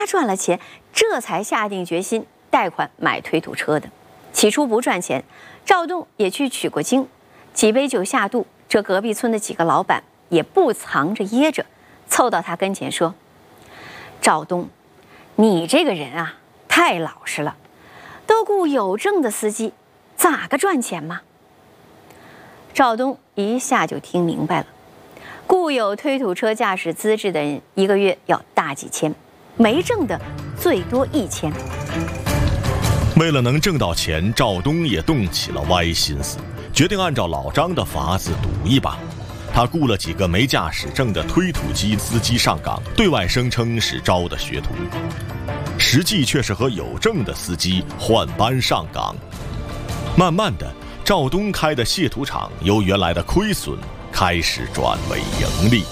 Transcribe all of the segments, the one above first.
赚了钱，这才下定决心贷款买推土车的。起初不赚钱，赵东也去取过经，几杯酒下肚，这隔壁村的几个老板也不藏着掖着，凑到他跟前说：“赵东，你这个人啊，太老实了，都雇有证的司机，咋个赚钱嘛？”赵东一下就听明白了，雇有推土车驾驶资质的人一个月要大几千，没证的最多1000。 为了能挣到钱，赵东也动起了歪心思，决定按照老张的法子赌一把。他雇了几个没驾驶证的推土机司机上岗，对外声称是招的学徒，实际却是和有证的司机换班上岗。慢慢的，赵东开的卸土厂由原来的亏损开始转为盈利。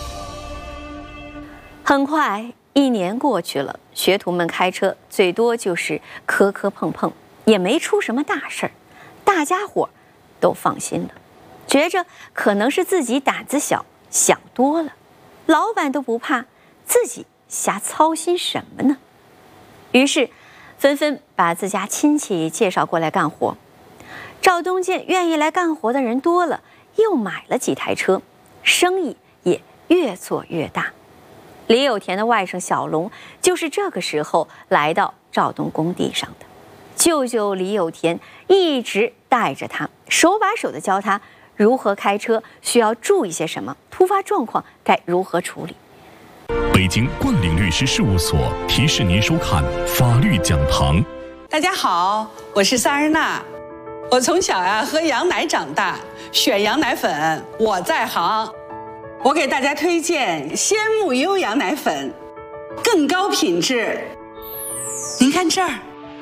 很快1年过去了，学徒们开车最多就是磕磕碰碰，也没出什么大事儿，大家伙都放心了，觉着可能是自己胆子小，想多了，老板都不怕，自己瞎操心什么呢？于是纷纷把自家亲戚介绍过来干活。赵东见愿意来干活的人多了，又买了几台车，生意也越做越大。李有田的外甥小龙就是这个时候来到赵东工地上的。舅舅李有田一直带着他，手把手地教他如何开车，需要注意些什么，突发状况该如何处理。 北京冠岭律师事务所提示您收看法律讲堂。 大家好，我是萨日娜。我从小喝羊奶长大，选羊奶粉我在行。我给大家推荐鲜木优羊奶粉，更高品质。您看这儿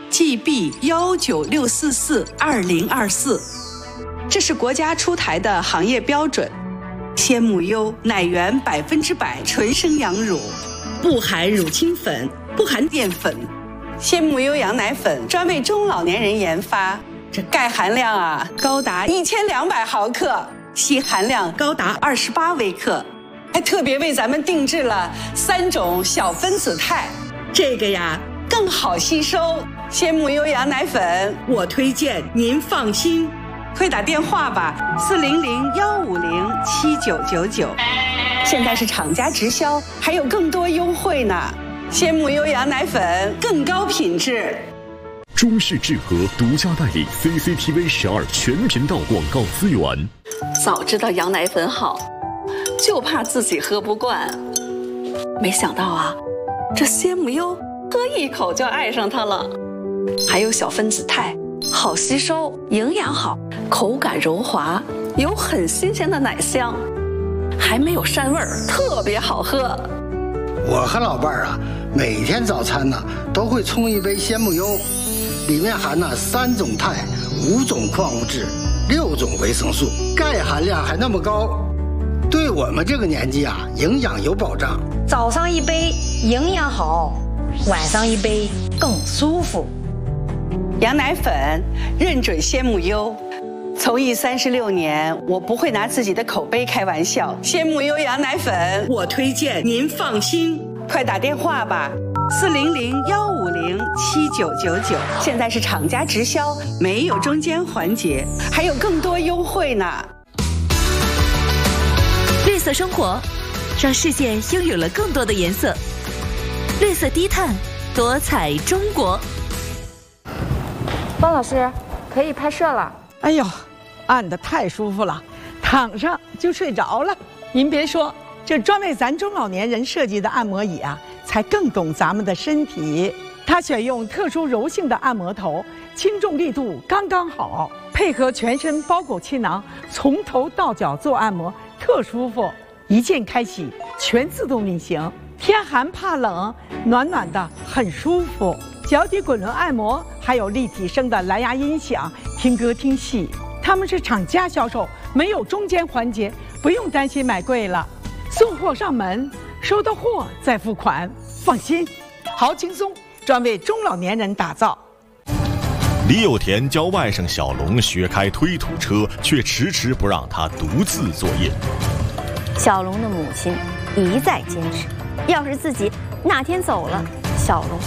GB196442024，这是国家出台的行业标准。鲜木优奶源100%纯生羊乳，不含乳清粉，不含淀粉。鲜木优羊奶粉专为中老年人研发，这钙含量高达1200毫克。硒含量高达28微克，还特别为咱们定制了3种小分子肽，这个更好吸收。鲜木优羊奶粉，我推荐您放心，快打电话吧，400-150-7999，现在是厂家直销，还有更多优惠呢。鲜木优羊奶粉更高品质。 中视智和独家代理 CCTV 12全频道广告资源。 早知道羊奶粉好，就怕自己喝不惯。没想到这鲜木优喝一口就爱上它了。还有小分子肽，好吸收，营养好，口感柔滑，有很新鲜的奶香，还没有膻味儿，特别好喝。 我和老伴儿每天早餐都会冲一杯鲜木优，里面含3种肽、5种矿物质、6种维生素，钙含量还那么高，对我们这个年纪营养有保障。 早上一杯营养好，晚上一杯更舒服。 羊奶粉认准鲜木优，从艺36年，我不会拿自己的口碑开玩笑。鲜木优羊奶粉，我推荐您放心，快打电话吧，400-150-7999，现在是厂家直销，没有中间环节，还有更多优惠呢。 绿色生活，让世界拥有了更多的颜色。绿色低碳，多彩中国。 汪老师，可以拍摄了。 哎呦，按得太舒服了，躺上就睡着了。您别说，这专为咱中老年人设计的按摩椅才更懂咱们的身体。它选用特殊柔性的按摩头，轻重力度刚刚好，配合全身包裹气囊，从头到脚做按摩，特舒服。一键开启，全自动运行，天寒怕冷，暖暖的，很舒服。脚底滚轮按摩，还有立体声的蓝牙音响，听歌听戏。他们是厂家销售，没有中间环节，不用担心买贵了。送货上门，收到货再付款，放心，好轻松，专为中老年人打造。 李有田教外甥小龙学开推土车，却迟迟不让他独自作业。 小龙的母亲一再坚持，要是自己哪天走了， 笑容。